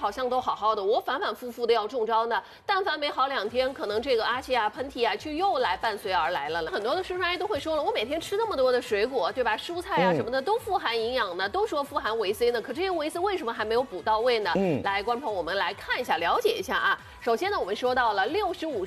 好像都好好的，我反反复复的要中招呢。但凡没好2天，可能这个阿气啊、喷嚏啊就又来伴随而来了。很多的叔叔阿姨都会说了，我每天吃那么多的水果，对吧？蔬菜啊什么的都富含营养呢，都说富含维 C 呢，可这些维 C 为什么还没有补到位呢？来，观众朋友，我们来看一下，了解一下啊。首先呢，我们说到了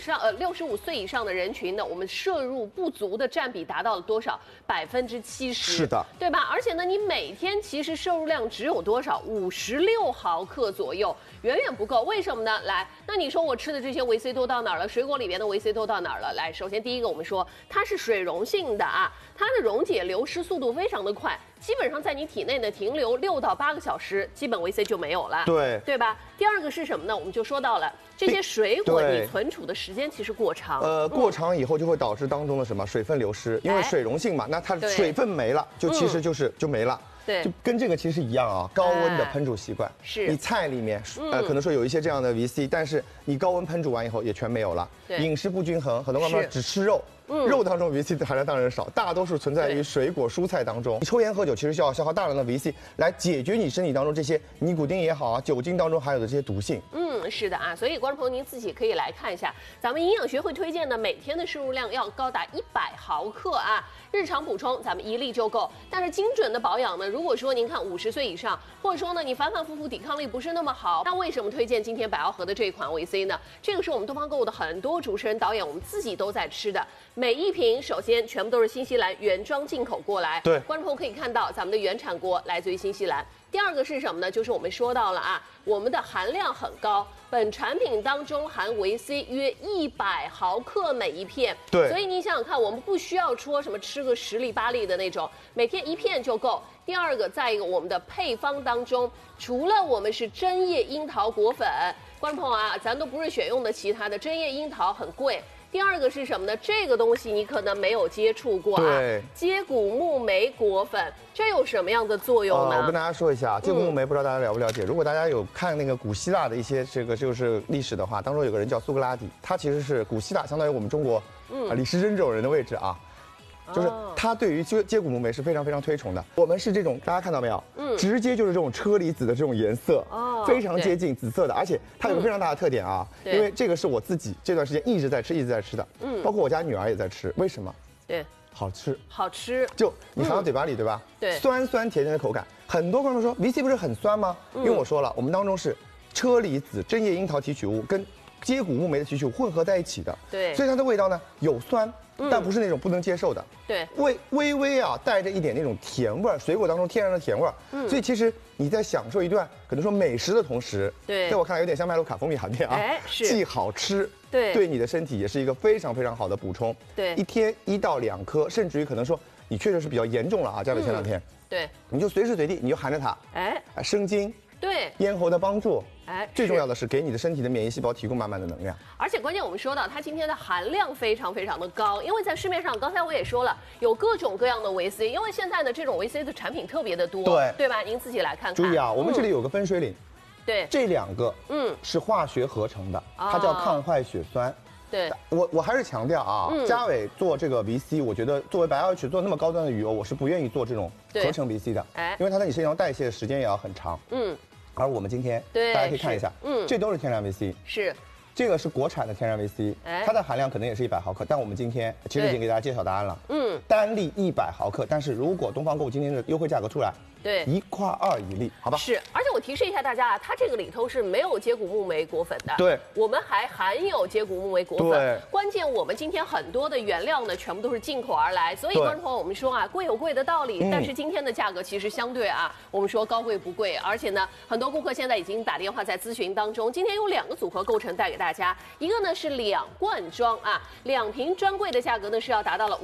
65岁以上的人群呢，我们摄入不足的占比达到了多少？70%。 是的， 对吧？而且呢，你每天其实摄入量只有多少？56毫克左右，远远不够。为什么呢？来，那你说我吃的这些维 C 都到哪儿了？水果里面的维 C 都到哪儿了？来，首先第一个，我们说它是水溶性的啊，它的溶解流失速度非常的快，基本上在你体内呢停留6到8个小时，基本维 C 就没有了。对吧？第二个是什么呢？我们就说到了这些水果，你存储的时间其实过长。 过长以后就会导致当中的什么水分流失，因为水溶性嘛，那它水分没了，就其实就没了。 对， 就跟这个其实一样啊，高温的烹煮习惯。 是你菜里面可能说有一些这样的维 C，但是你高温烹煮完以后也全没有了。饮食不均衡，很多妈妈只吃肉。肉当中维 C 的含量当然少，大多数存在于水果、蔬菜当中。你抽烟喝酒其实需要消耗大量的维 C 来解决你身体当中这些尼古丁也好啊、酒精当中含有的这些毒性。 是的啊，所以观众朋友您自己可以来看一下，咱们营养学会推荐的每天的摄入量要高达100毫克啊，日常补充咱们1粒就够。但是精准的保养呢，如果说您看50岁以上，或者说呢你反反复复抵抗力不是那么好，那为什么推荐今天百奥和的这一款维 C 呢？这个是我们东方购物的很多主持人导演我们自己都在吃的，每一瓶首先全部都是新西兰原装进口过来， 对， 观众朋友可以看到咱们的原产国来自于新西兰。第二个是什么呢？就是我们说到了啊，我们的含量很高，本产品当中含维 C 约100毫克每一片。 对， 所以你想想看，我们不需要说什么吃个10粒8粒的那种，每天1片就够。第二个，再一个，我们的配方当中，除了我们是针叶樱桃果粉，观众朋友啊，咱都不是选用的其他的，针叶樱桃很贵。第二个是什么呢？这个东西你可能没有接触过啊，接骨木莓果粉，这有什么样的作用呢？ 我跟大家说一下，接骨木莓不知道大家了不了解？如果大家有看那个古希腊的一些这个就是历史的话，当中有个人叫苏格拉底，他其实是古希腊相当于我们中国李时珍这种人的位置啊。就是他对于接骨木莓是非常非常推崇的。我们是这种，大家看到没有？直接就是这种车厘子的这种颜色，非常接近紫色的，而且它有个非常大的特点啊，因为这个是我自己这段时间一直在吃的，包括我家女儿也在吃，为什么？ 对， 好吃， 好吃， 就你含到嘴巴里，对吧？ 对， 酸酸甜甜的口感。很多观众说 VC 不是很酸吗？因为我说了，我们当中是车厘子、针叶樱桃提取物跟接骨木莓的提取物混合在一起的， 对， 所以它的味道呢有酸。但不是那种不能接受的， 对， 微微啊带着一点那种甜味儿，水果当中天然的甜味儿，所以其实你在享受一段可能说美食的同时， 对， 在我看来有点像麦卢卡蜂蜜含片啊，既好吃，对你的身体也是一个非常非常好的补充， 对， 一天1到2颗，甚至于可能说你确实是比较严重了啊，加了前2天， 对， 你就随时随地你就含着它，生津。 对， 咽喉的帮助，最重要的是给你的身体的免疫细胞提供满满的能量。 而且关键我们说到它今天的含量非常非常的高，因为在市面上，刚才我也说了，有各种各样的维 C， 因为现在的这种维 C 的产品特别的多，对吧？您自己来看看。 注意啊，我们这里有个分水岭， 对， 这2个是化学合成的，它叫抗坏血酸。 对， 我还是强调啊，嘉伟做这个 VC， 我觉得作为白药曲做那么高端的鱼油，我是不愿意做这种合成 VC 的，因为它在你身上代谢的时间也要很长。而我们今天大家可以看一下，这都是天然 VC， 是， 这个是国产的天然 VC， 它的含量可能也是100毫克，但我们今天其实已经给大家揭晓答案了，单粒100毫克，但是如果东方购物今天的优惠价格出来，对，1块2一粒，好吧？ 是，而且我提示一下大家啊，它这个里头是没有接骨木莓果粉的， 对， 我们还含有接骨木莓果粉。关键我们今天很多的原料呢，全部都是进口而来，所以观众朋友，我们说啊，贵有贵的道理，但是今天的价格其实相对啊，我们说高贵不贵，而且呢，很多顾客现在已经打电话在咨询当中。今天有2个组合构成带给大家，一个呢是2罐装啊，2瓶专柜的价格呢是要达到了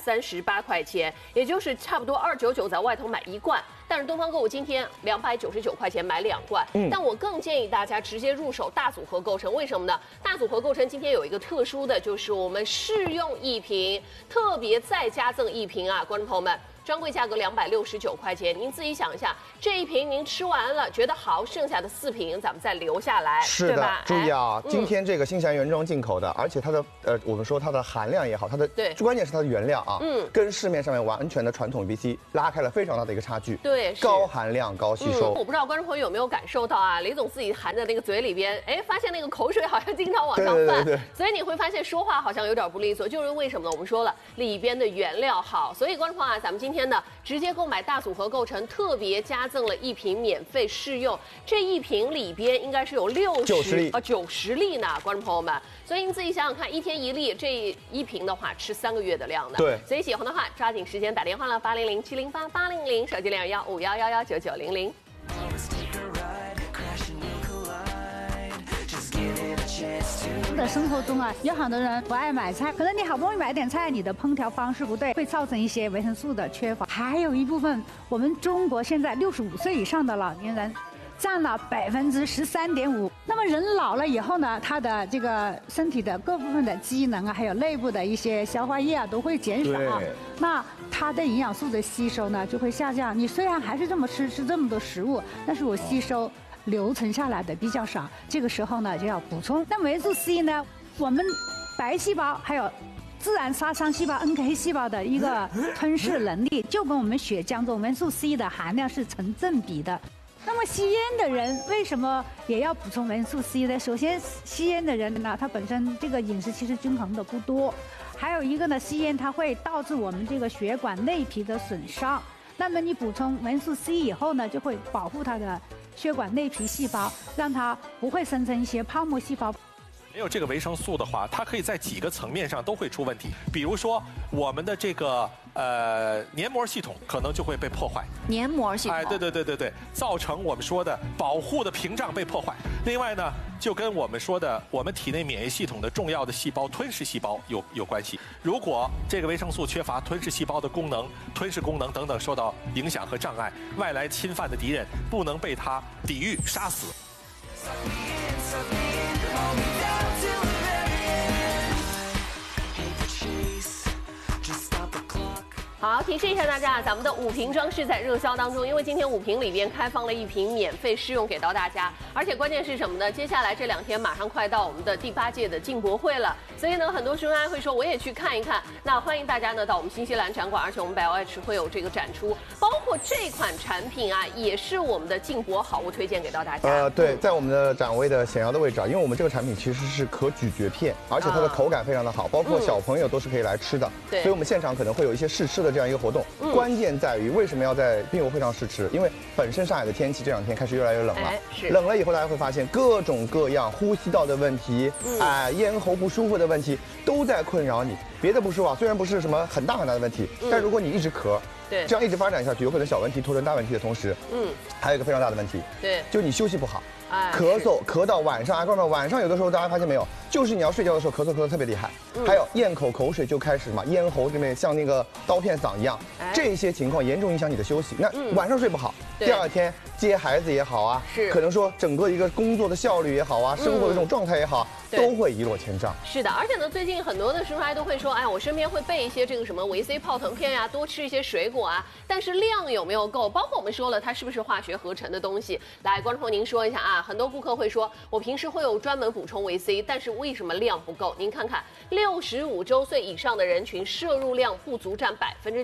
538块钱，也就是差不多299在外头买1罐。但是东方购物今天299块钱买2罐，但我更建议大家直接入手大组合构成，为什么呢？大组合构成今天有一个特殊的，就是我们试用1瓶，特别再加赠1瓶啊，观众朋友们。 专柜价格269块钱。您自己想一下，这一瓶您吃完了觉得好，剩下的4瓶咱们再留下来， 是的，注意啊，今天这个新西兰原装进口的，而且它的我们说它的含量也好，它的关键是它的原料啊，跟市面上面完全的传统 VC 拉开了非常大的一个差距。 对， 高含量高吸收。 我不知道观众朋友有没有感受到啊，李总自己含着那个嘴里边，哎，发现那个口水好像经常往上泛，所以你会发现说话好像有点不利索，就是为什么呢？我们说了里边的原料好，所以观众朋友啊，咱们今天呢直接购买大组合购成，特别加赠了1瓶免费试用，这1瓶里边应该是有90粒呢，观众朋友们，所以您自己想想看，1天1粒，这1瓶的话吃3个月的量的。 对， 所以喜欢的话抓紧时间打电话了，800-708-800，手机215119900。 的生活中啊，有很多人不爱买菜，可能你好不容易买点菜，你的烹调方式不对，会造成一些维生素的缺乏。还有一部分，我们中国现在65岁以上的老年人占了13.5%。那么人老了以后呢，他的这个身体的各部分的机能啊，还有内部的一些消化液啊，都会减少。那它的营养素的吸收呢，就会下降。你虽然还是这么吃这么多食物，但是我吸收留存下来的比较少，这个时候呢就要补充。那维生素 C 呢，我们白细胞还有自然杀伤细胞 NK 细胞的一个吞噬能力，就跟我们血浆中维生素 C 的含量是成正比的。那么吸烟的人为什么也要补充维生素 C 呢？首先，吸烟的人呢，他本身这个饮食其实均衡的不多，还有一个呢，吸烟它会导致我们这个血管内皮的损伤。那么你补充维生素 C 以后呢，就会保护它的血管内皮细胞，让它不会生成一些泡沫细胞。 没有这个维生素的话，它可以在几个层面上都会出问题。比如说，我们的这个黏膜系统可能就会被破坏。 黏膜系统， 哎，对，造成我们说的保护的屏障被破坏。另外呢，就跟我们说的我们体内免疫系统的重要的细胞吞噬细胞有关系。如果这个维生素缺乏，吞噬细胞的功能、吞噬功能等等受到影响和障碍，外来侵犯的敌人不能被它抵御杀死。 好，提示一下大家，咱们的5瓶装是在热销当中，因为今天5瓶里边开放了1瓶免费试用给到大家，而且关键是什么呢？接下来这2天马上快到我们的第8届的进博会了，所以呢，很多学员会说我也去看一看。那欢迎大家呢到我们新西兰展馆，而且我们BioH会有这个展出，包括这款产品啊，也是我们的进博好物推荐给到大家。 对，在我们的展位的显要的位置啊，因为我们这个产品其实是可咀嚼片，而且它的口感非常的好，包括小朋友都是可以来吃的。 对， 所以我们现场可能会有一些试吃的这样一个活动。关键在于为什么要在病友会上试吃？因为本身上海的天气这2天开始越来越冷了，冷了以后大家会发现各种各样呼吸道的问题，咽喉不舒服的问题都在困扰你。别的不说啊，虽然不是什么很大的问题，但如果你一直咳， 对， 这样一直发展下去，有可能小问题拖成大问题的同时，还有一个非常大的问题， 对， 就你休息不好。咳嗽咳到晚上，各位们晚上有的时候大家发现没有，就是你要睡觉的时候咳嗽特别厉害，还有咽口水就开始嘛，咽喉这边像那个刀片嗓一样，这些情况严重影响你的休息。那晚上睡不好，第2天接孩子也好啊，可能说整个一个工作的效率也好啊，生活的这种状态也好，都会一落千丈。 是的，而且呢，最近很多的叔叔都会说，哎，我身边会备一些这个什么维 C 泡腾片呀，多吃一些水果啊，但是量有没有够？包括我们说了，它是不是化学合成的东西？来，观众朋友您说一下啊，很多顾客会说，我平时会有专门补充维 C， 但是为什么量不够？您看看，65周岁以上的人群摄入量不足占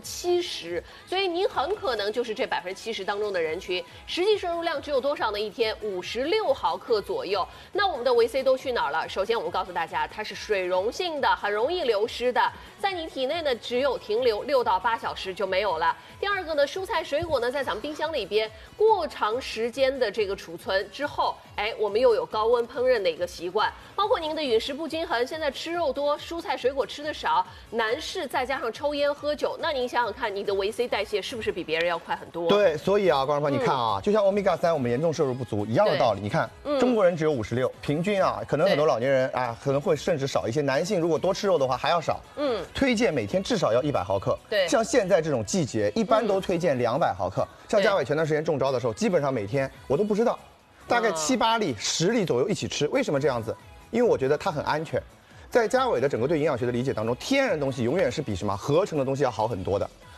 70%，所以您很可能就是这70%当中的人群。实际摄入量只有多少呢？一天56毫克左右。那我们的维 C 都去哪儿了？首先我们告诉大家，它是水溶性的，很容易流失的，在你体内呢只有停留6到8小时就没有了。第2个呢，蔬菜水果呢在咱们冰箱里边过长时间的这个储存之后，哎，我们又有高温烹饪的一个习惯，包括您的饮食不均衡，现在吃肉多，蔬菜水果吃的少，男士再加上抽烟喝酒，那您想想看，你的维 C 代谢是不是比别人要快很多？ 对，所以啊，观众朋友，你看啊，就像欧米伽3我们严重摄入不足一样的道理。你看，中国人只有56，平均啊，可能很多老年人啊可能会甚至少一些，男性如果多吃肉的话还要少。推荐每天至少要100毫克。 对， 像现在这种季节，一般都推荐200毫克。像嘉伟前段时间中招的时候，基本上每天我都不知道，大概7、8粒、10粒左右一起吃。为什么这样子？因为我觉得它很安全。在嘉伟的整个对营养学的理解当中，天然的东西永远是比什么合成的东西要好很多的。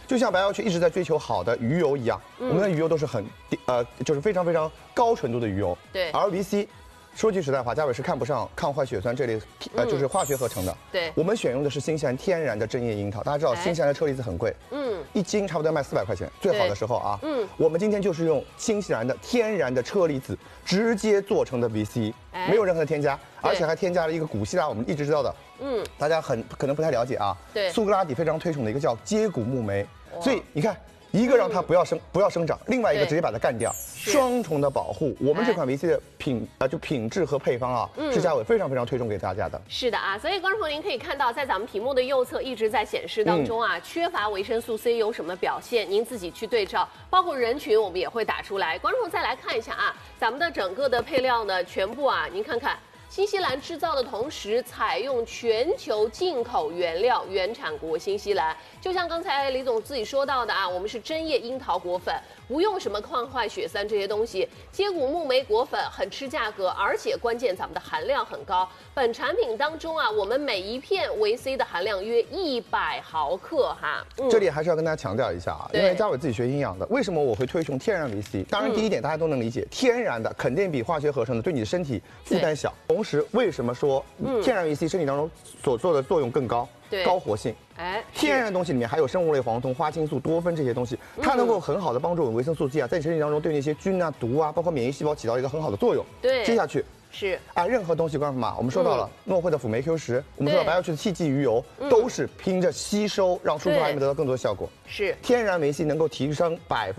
就像白药区一直在追求好的鱼油一样，我们的鱼油都是就是非常非常高纯度的鱼油。 对。 而 VC， 说句实在话，嘉伟是看不上抗坏血栓这类就是化学合成的。 对。 我们选用的是新西兰天然的针叶樱桃，大家知道新西兰的车厘子很贵，1斤差不多要卖400块钱，最好的时候啊。我们今天就是用新西兰的天然的车厘子直接做成的 VC， 没有任何的添加，而且还添加了一个古希腊我们一直知道的，大家可能不太了解啊。 对。 苏格拉底非常推崇的一个叫接骨木酶，所以你看。一个让它不要生长，另外一个直接把它干掉，双重的保护。我们这款 VC 的品质和配方啊，是嘉伟非常非常推崇给大家的。 是的啊，所以观众朋友您可以看到，在咱们屏幕的右侧一直在显示当中啊，缺乏维生素 C 有什么表现？您自己去对照，包括人群我们也会打出来。观众朋友再来看一下啊，咱们的整个的配料呢，全部啊，您看看。新西兰制造的同时，采用全球进口原料，原产国新西兰。就像刚才李总自己说到的啊，我们是针叶樱桃果粉，不用什么抗坏血酸这些东西。接骨木莓果粉很吃价格，而且关键咱们的含量很高。本产品当中啊，我们每一片维 C 的含量约100毫克哈。 这里还是要跟大家强调一下啊，因为嘉伟自己学营养的，为什么我会推崇天然维 C？ 当然第一点大家都能理解，天然的肯定比化学合成的对你的身体负担小。同时，为什么说天然维 C 身体当中所做的作用更高？高活性。天然的东西里面还有生物类黄酮、花青素、多酚这些东西，它能够很好的帮助我们维生素 G 啊，在你身体当中对那些菌啊、毒啊，包括免疫细胞起到一个很好的作用。 对， 接下去。 是任何东西关什么？我们说到了诺惠的辅酶 Q10，我们说到白药区的 TG 鱼油，都是拼着吸收，让输出还没得到更多的效果。 是天然维 C 能够提升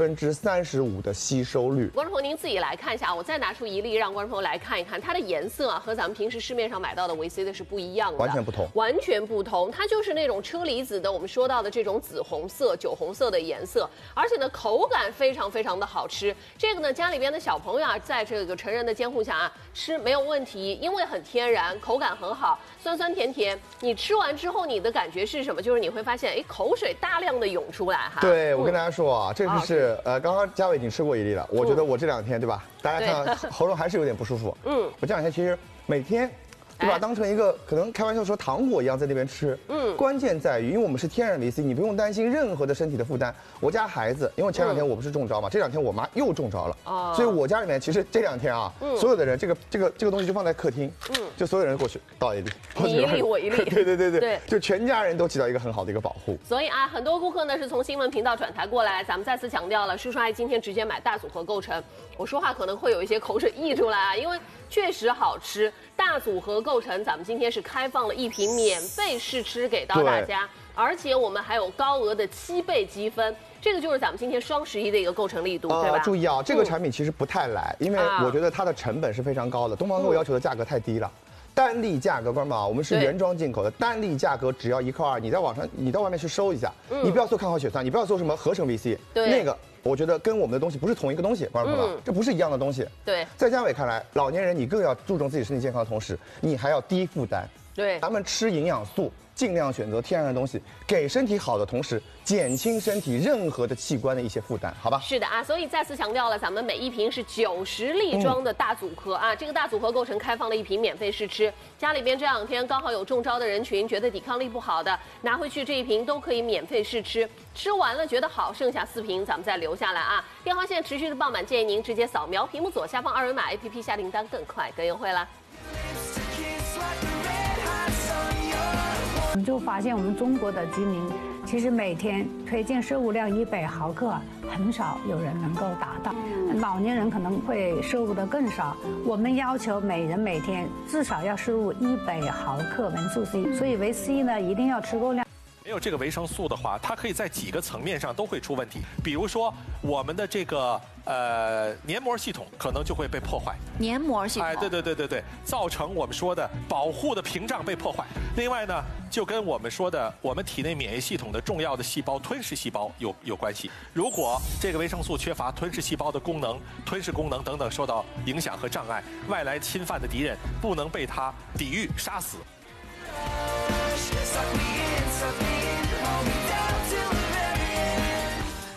35%的吸收率。 观众朋友您自己来看一下，我再拿出一粒让观众朋友来看一看，它的颜色啊和咱们平时市面上买到的维 C 的是不一样的， 完全不同， 完全不同。它就是那种车厘子的，我们说到的这种紫红色、酒红色的颜色，而且呢口感非常非常的好吃。这个呢家里边的小朋友啊，在这个成人的监护下啊吃没有问题。因为很天然，口感很好，酸酸甜甜。你吃完之后，你的感觉是什么？就是你会发现，口水大量的涌出来哈。 对，我跟大家说啊，这个是刚刚嘉伟已经吃过一粒了。我觉得我这2天对吧，大家看喉咙还是有点不舒服。我这2天其实每天。对吧？当成一个可能开玩笑说糖果一样在那边吃。关键在于，因为我们是天然维 C， 你不用担心任何的身体的负担。我家孩子，因为前2天我不是中招嘛，这2天我妈又中招了。所以我家里面其实这2天啊，所有的人这个东西就放在客厅，就所有人过去倒一粒， 你一粒我一粒。 对，就全家人都起到一个很好的一个保护。 所以啊，很多顾客呢是从新闻频道转台过来，咱们再次强调了，叔叔阿姨今天直接买大组合构成。我说话可能会有一些口水溢出来啊，因为确实好吃。大组合构成，咱们今天是开放了1瓶免费试吃给到大家，而且我们还有高额的7倍积分，这个就是咱们今天双11的一个构成力度，对吧？ 注意啊，这个产品其实不太来，因为我觉得它的成本是非常高的，东方给我要求的价格太低了。单粒价格，观众们啊，我们是原装进口的，单粒价格只要1块2，你在网上，你到外面去搜一下，你不要搜抗坏血酸，你不要搜什么合成 VC， 那个我觉得跟我们的东西不是同一个东西，观众朋友们，这不是一样的东西。 对， 在嘉伟看来，老年人你更要注重自己身体健康的同时，你还要低负担。 对， 咱们吃营养素，尽量选择天然的东西，给身体好的同时，减轻身体任何的器官的一些负担，好吧？ 是的啊，所以再次强调了，咱们每1瓶是90粒装的大组合啊，这个大组合构成开放了1瓶免费试吃，家里边这2天刚好有中招的人群，觉得抵抗力不好的，拿回去这1瓶都可以免费试吃，吃完了觉得好，剩下4瓶咱们再留下来啊。电话线持续的爆满，建议您直接扫描屏幕左下方2维码 APP 下订单，更快更优惠啦。 我们就发现，我们中国的居民其实每天推荐摄入量100毫克，很少有人能够达到。老年人可能会摄入的更少。我们要求每人每天至少要摄入100毫克维生素 C， 所以维 C 呢一定要吃够量。 没有这个维生素的话，它可以在几个层面上都会出问题。比如说，我们的这个黏膜系统可能就会被破坏。 黏膜系统， 对，造成我们说的保护的屏障被破坏。另外呢，就跟我们说的我们体内免疫系统的重要的细胞吞噬细胞有关系。如果这个维生素缺乏，吞噬细胞的功能、吞噬功能等等受到影响和障碍，外来侵犯的敌人不能被它抵御杀死。 就是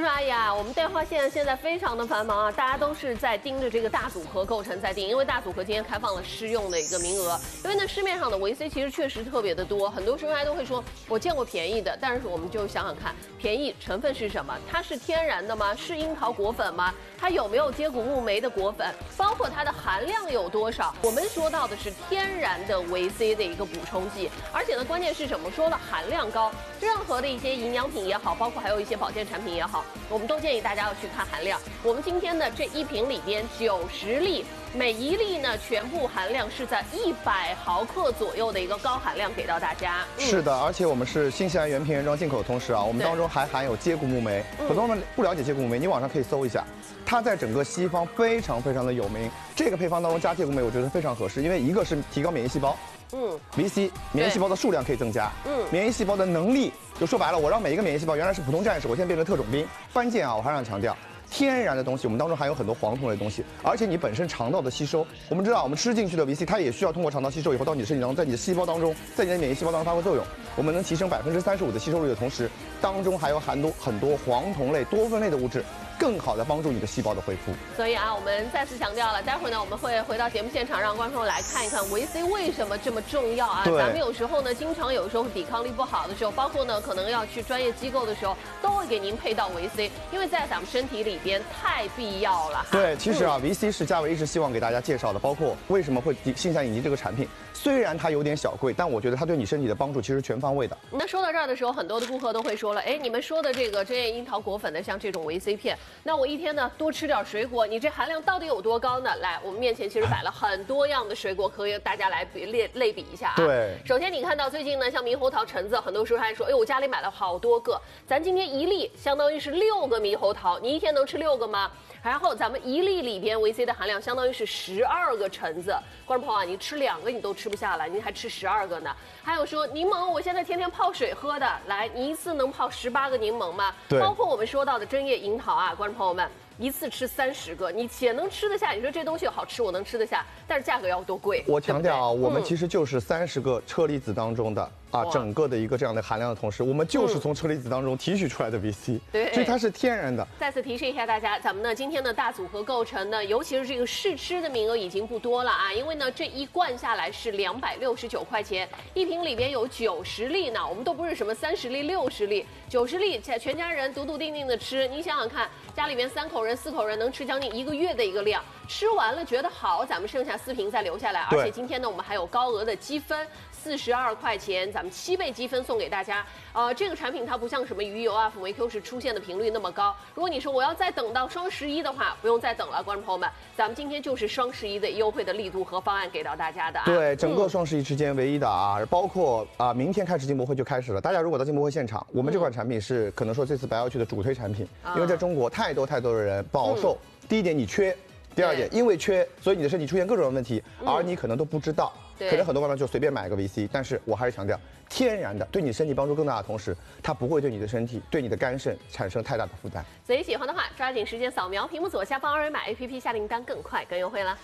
阿姨啊，我们电话线现在非常的繁忙啊，大家都是在盯着这个大组合构成在盯，因为大组合今天开放了试用的一个名额。因为呢，市面上的维 C 其实确实特别的多，很多收阿姨都会说，我见过便宜的，但是我们就想想看，便宜成分是什么？它是天然的吗？是樱桃果粉吗？它有没有接骨木莓的果粉？包括它的含量有多少？我们说到的是天然的维 C 的一个补充剂，而且呢，关键是什么？说了含量高，任何的一些营养品也好，包括还有一些保健产品也好，我们都建议大家要去看含量。我们今天的这一瓶里边90粒，每一粒呢全部含量是在100毫克左右的一个高含量给到大家。 是的，而且我们是新西兰原瓶原装进口的同时啊，我们当中还含有接骨木莓。很多人不了解接骨木莓，你网上可以搜一下，它在整个西方非常的有名。这个配方当中加接骨木莓，我觉得非常合适，因为一个是提高免疫细胞。VC 免疫细胞的数量可以增加，免疫细胞的能力，就说白了，我让每一个免疫细胞原来是普通战士，我现在变成特种兵。关键啊，我还想强调，天然的东西，我们当中含有很多黄酮类的东西，而且你本身肠道的吸收，我们知道我们吃进去的 VC， 它也需要通过肠道吸收以后到你的身体当中，在你的细胞当中，在你的免疫细胞当中发挥作用。我们能提升35%的吸收率的同时，当中还有很多黄酮类、多酚类的物质。更好的帮助你的细胞的恢复。 所以啊，我们再次强调了，待会儿呢我们会回到节目现场，让观众来看一看维 C 为什么这么重要啊。咱们有时候呢，经常有时候抵抗力不好的时候，包括呢可能要去专业机构的时候，都会给您配到维 C， 因为在咱们身体里边太必要了。 对，其实啊，VC 是嘉伟一直希望给大家介绍的，包括为什么会新西兰引进这个产品。虽然它有点小贵，但我觉得它对你身体的帮助其实全方位的。 那说到这儿的时候，很多的顾客都会说了，哎，你们说的这个针叶樱桃果粉的，像这种维 C 片，那我一天呢多吃点水果，你这含量到底有多高呢？来，我们面前其实摆了很多样的水果，可以大家来类比一下啊。 对。首先你看到最近呢，像猕猴桃、橙子，很多时候还说，哎，我家里买了好多个，咱今天一粒相当于是6个猕猴桃，你一天能吃6个吗？然后咱们一粒里边维 C 的含量相当于是12个橙子，观众朋友啊，你吃2个你都吃不下来，您还吃12个呢？还有说柠檬，我现在天天泡水喝的，来，你一次能泡18个柠檬吗？ 对， 包括我们说到的针叶樱桃啊，观众朋友们。一次吃30个，你且能吃得下。你说这东西好吃，我能吃得下，但是价格要多贵？ 我强调啊，我们其实就是30个车厘子当中的整个的一个这样的含量的同时，我们就是从车厘子当中提取出来的 VC， 对， 所以它是天然的。 再次提示一下大家，咱们呢今天的大组合构成呢，尤其是这个试吃的名额已经不多了啊，因为呢这一罐下来是269块钱，一瓶里边有90粒呢，我们都不是什么30粒、60粒，90粒，全家人笃定定的吃，你想想看，家里面3口人、4口人能吃将近1个月的一个量，吃完了觉得好，咱们剩下4瓶再留下来，而且今天呢我们还有高额的积分。42块钱，咱们7倍积分送给大家。这个产品它不像什么鱼油啊、辅酶 Q 是出现的频率那么高。如果你说我要再等到双11的话，不用再等了，观众朋友们，咱们今天就是双11的优惠的力度和方案给到大家的啊。 对，整个双11之间唯一的啊，包括明天开始进博会就开始了。大家如果到进博会现场，我们这款产品是可能说这次白要去的主推产品，因为在中国太多的人饱受。第一点你缺，第二点因为缺，所以你的身体出现各种问题，而你可能都不知道。可能很多观众就随便买个 VC， 但是我还是强调，天然的对你身体帮助更大的同时，它不会对你的身体、对你的肝肾产生太大的负担。 所以喜欢的话，抓紧时间扫描屏幕左下方2维码 APP 下订单，更快更优惠了。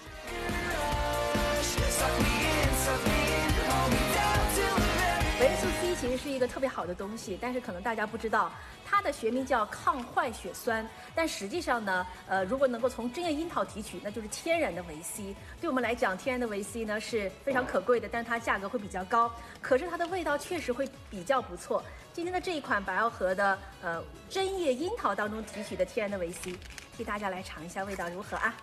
维生素 C 其实是一个特别好的东西，但是可能大家不知道，它的学名叫抗坏血酸。但实际上呢，如果能够从针叶樱桃提取，那就是天然的维 C。对我们来讲，天然的维 C 呢是非常可贵的，但是它价格会比较高。可是它的味道确实会比较不错。今天的这一款百奥和的针叶樱桃当中提取的天然的维 C， 替大家来尝一下味道如何啊？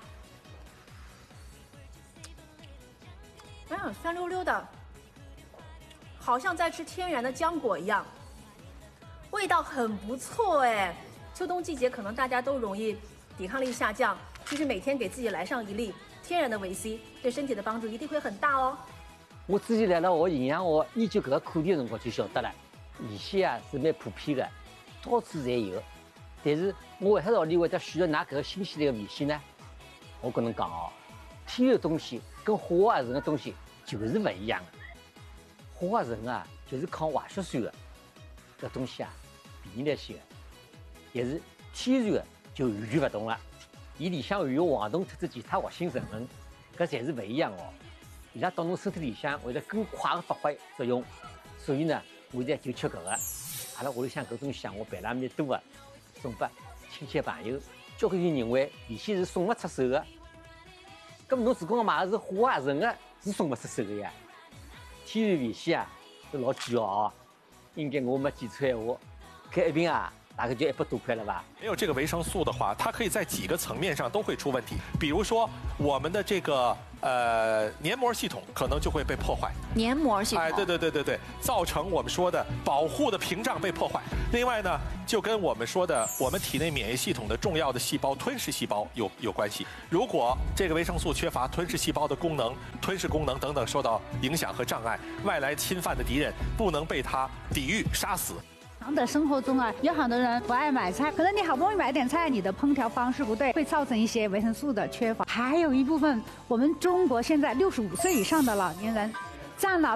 酸溜溜的。好像在吃天然的浆果一样，味道很不错哎。秋冬季节可能大家都容易抵抗力下降，其实每天给自己来上1粒天然的维 C， 对身体的帮助一定会很大哦。 我之前来了学营养学研究搿个课题的辰光就晓得了，维 C 啊是蛮普遍的，到处侪有。但是我为啥道理会得选择拿搿个新西兰的维 C 呢？我跟侬讲哦，天然的东西跟化合成的东西就是不一样的。化合成啊，就是抗坏血酸的，这东西啊，便宜来些的。但是天然的就完全不同了，伊里向含有黄酮特质其他活性成分，搿侪是不一样哦。伊拉到侬身体里向会得更快的发挥作用，所以呢，我现在就吃搿个。阿拉屋里向搿种项目办了蛮多的，送拨亲戚朋友，交关人认为维 C 是送不出手的。咁侬如果买的是化合成的，是送不出手的呀。天然维 C 啊，是老贵哦，应该我没记错闲话，搿一瓶啊，大概就100多块了吧。 没有这个维生素的话，它可以在几个层面上都会出问题。比如说，我们的这个黏膜系统可能就会被破坏。 黏膜系统。 哎，对，造成我们说的保护的屏障被破坏。另外呢，就跟我们说的我们体内免疫系统的重要的细胞吞噬细胞有关系。如果这个维生素缺乏，吞噬细胞的功能、吞噬功能等等受到影响和障碍，外来侵犯的敌人不能被它抵御杀死。 日常的生活中啊，有很多人不爱买菜，可能你好不容易买点菜，你的烹调方式不对，会造成一些维生素的缺乏。还有一部分，我们中国现在65岁以上的老年人占了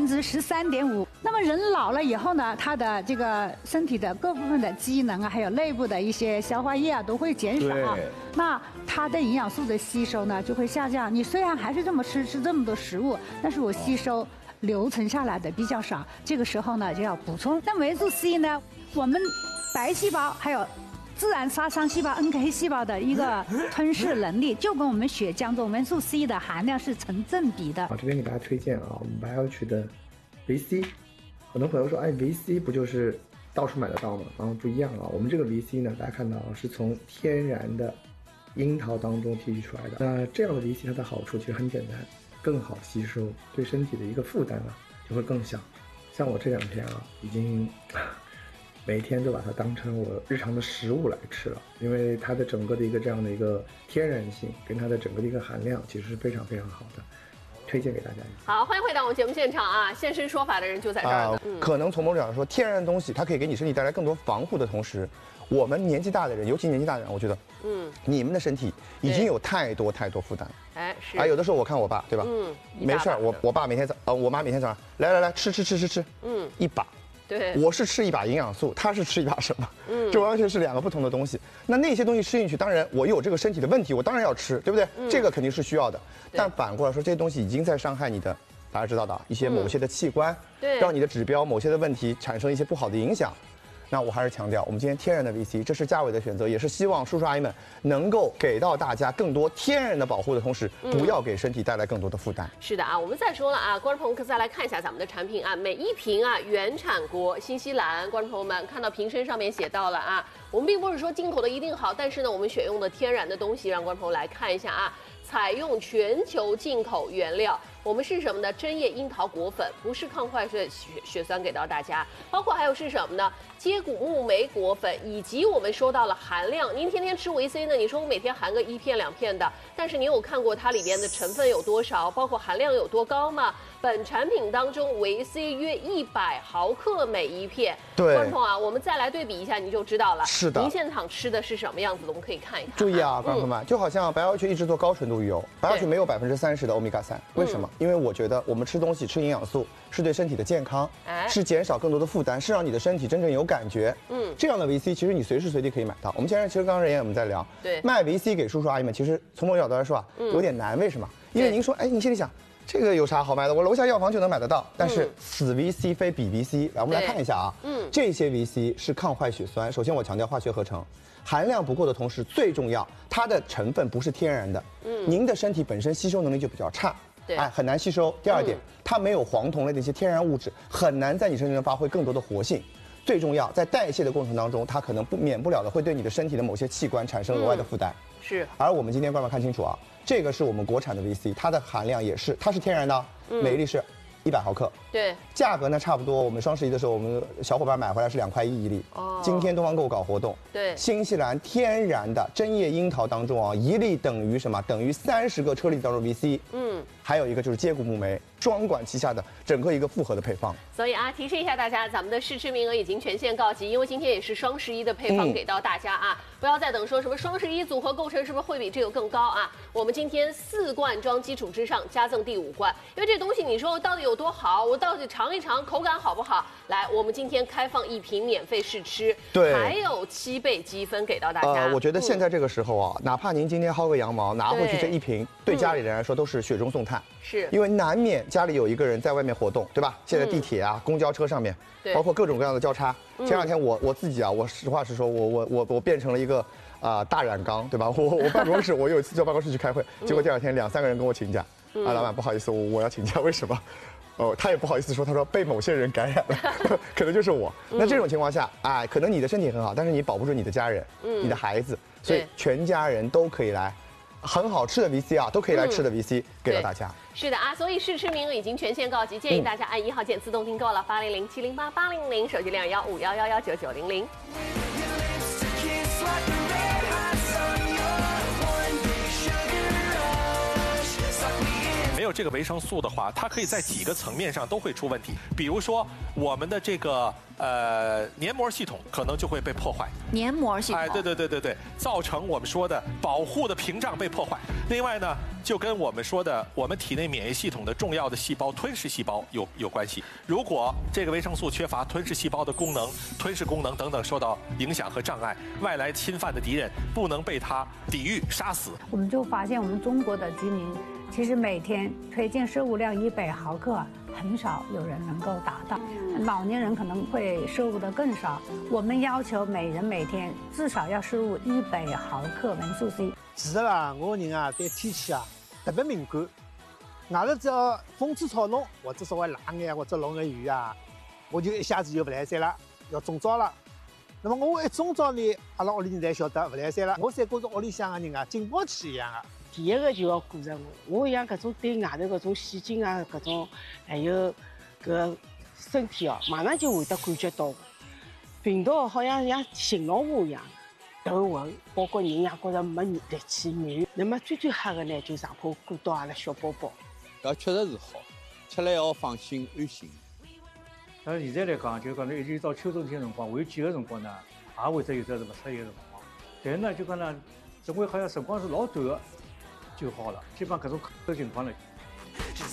13.5%。那么人老了以后呢，他的这个身体的各部分的机能啊，还有内部的一些消化液啊，都会减少。那它的营养素的吸收呢，就会下降。你虽然还是这么吃这么多食物，但是我吸收留存下来的比较少，这个时候呢就要补充。那维素 C 呢，我们白细胞还有自然杀伤细胞 NK 细胞的一个吞噬能力，就跟我们血浆中维素 C 的含量是成正比的。 这边给大家推荐啊，我们BioArch的维 C。很多朋友说，哎，维 C 不就是到处买得到吗？不一样啊，我们这个维 C 呢，大家看到是从天然的樱桃当中提取出来的。那这样的维 C 它的好处其实很简单，更好吸收，对身体的一个负担啊就会更小。像我这2天啊，已经每天都把它当成我日常的食物来吃了，因为它的整个的一个这样的一个天然性跟它的整个的一个含量其实是非常非常好的，推荐给大家。 好，欢迎回到我们节目现场啊！现身说法的人就在这儿呢。 可能从某种角度说，天然的东西它可以给你身体带来更多防护的同时，我们年纪大的人，尤其年纪大的人，我觉得，你们的身体已经有太多负担。 哎，是啊，有的时候我看我爸，对吧？没事儿，我爸每天我妈每天早上来吃，一把。 对， 我是吃一把营养素，他是吃一把什么？这完全是2个不同的东西。那些东西吃进去，当然我有这个身体的问题，我当然要吃，对不对？这个肯定是需要的。但反过来说，这些东西已经在伤害你的，大家知道的一些某些的器官，让你的指标某些的问题产生一些不好的影响。那我还是强调，我们今天天然的 VC， 这是嘉伟的选择，也是希望叔叔阿姨们能够给到大家更多天然的保护的同时，不要给身体带来更多的负担。 是的啊，我们再说了啊，观众朋友可再来看一下咱们的产品啊，每一瓶啊原产国新西兰，观众朋友们看到瓶身上面写到了啊，我们并不是说进口的一定好，但是呢，我们选用的天然的东西，让观众朋友来看一下啊，采用全球进口原料。我们是什么呢？针叶樱桃果粉，不是抗坏血酸，给到大家。包括还有是什么呢？接骨木莓果粉，以及我们说到了含量。您天天吃维 C 呢？你说我每天含个1片2片的，但是你有看过它里边的成分有多少，包括含量有多高吗？本产品当中维 C 约100毫克每一片。 对， 观众啊，我们再来对比一下，你就知道了。 是的， 您现场吃的是什么样子的？我们可以看一看。 注意啊，观众们，就好像BioArch一直做高纯度鱼油，BioArch没有30%的欧米伽3，为什么？因为我觉得我们吃东西吃营养素是对身体的健康，是减少更多的负担，是让你的身体真正有感觉。这样的维 C 其实你随时随地可以买到。我们其实刚刚人也我们在聊， 对， 卖维 C 给叔叔阿姨们，其实从某种角度来说啊，有点难。为什么？因为您说，哎，你心里想，这个有啥好卖的？我楼下药房就能买得到。但是此 VC 非彼 VC， 来我们来看一下啊，这些 VC 是抗坏血酸。首先我强调化学合成。含量不够的同时，最重要，它的成分不是天然的。您的身体本身吸收能力就比较差，很难吸收。第二点，它没有黄酮类的一些天然物质，很难在你身上发挥更多的活性。最重要，在代谢的过程当中，它可能免不了的会对你的身体的某些器官产生额外的负担。 是。 而我们今天观众看清楚啊，这个是我们国产的 VC， 它的含量也是，它是天然的，每一粒是100毫克。 对。价格呢差不多，我们双11的时候，我们小伙伴买回来是2块1一粒。今天东方购搞活动。 对。 新西兰天然的针叶樱桃当中啊，一粒等于什么？等于30个车厘子当中 VC。还有一个就是接骨木莓，双管齐下的整个一个复合的配方。 所以啊，提示一下大家，咱们的试吃名额已经全线告急，因为今天也是双11的配方给到大家啊，不要再等说什么双11组合构成是不是会比这个更高啊？我们今天4罐装基础之上加赠第5罐，因为这东西你说到底有多好，我到底尝一尝口感好不好？来，我们今天开放1瓶免费试吃， 对， 还有7倍积分给到大家。 我觉得现在这个时候啊，哪怕您今天薅个羊毛拿回去这1瓶，对家里人来说都是雪中送炭。 看， 是因为难免家里有一个人在外面活动，对吧？现在地铁啊、公交车上面，包括各种各样的交叉。前两天我自己啊，我实话实说，我变成了一个大染缸，对吧？我办公室，我有一次到办公室去开会，结果第二天2、3个人跟我请假，老板不好意思，我要请假，为什么？他也不好意思说，他说被某些人感染了，可能就是我。那这种情况下，可能你的身体很好，但是你保不住你的家人，你的孩子，所以全家人都可以来，很好吃的 VC 啊，都可以来吃的 VC 给到大家。 是的啊，所以试吃名额已经全线告急，建议大家按1号键自动订购了，800-708-800，手机21511199900。 没有这个维生素的话，它可以在几个层面上都会出问题。比如说，我们的这个黏膜系统可能就会被破坏。 黏膜系统， 对，造成我们说的保护的屏障被破坏。另外呢，就跟我们说的我们体内免疫系统的重要的细胞吞噬细胞有关系。如果这个维生素缺乏，吞噬细胞的功能、吞噬功能等等受到影响和障碍，外来侵犯的敌人不能被它抵御杀死。 我们就发现我们中国的居民。其实每天推荐摄入量100毫克，很少有人能够达到。老年人可能会摄入的更少。我们要求每人每天至少要摄入100毫克维素 C。 其实啦，我人啊对天气啊特别敏感。外头只要风吹草动，或者稍微冷眼或者落个雨啊，我就一下子就不来三了，要中招了。那么我一中招呢，阿拉屋里人才晓得不来三了。我才觉着屋里向的人啊，警报器一样的。 第一个就要顾着我像搿种对外头搿种细菌啊，搿种还有搿身体哦，马上就会得感觉到病毒好像信号化一样，头昏，包括人也觉着没力气软。那么最吓个呢，就上坡顾到阿拉小宝宝。 搿确实是好，吃了要放心安心。 但是现在来讲，就讲呢，一直到秋冬天辰光，会有几个辰光呢，也会得有勿适宜的辰光。但是呢，就讲呢，总归好像辰光是老短的。就好了，基本上各种情况呢。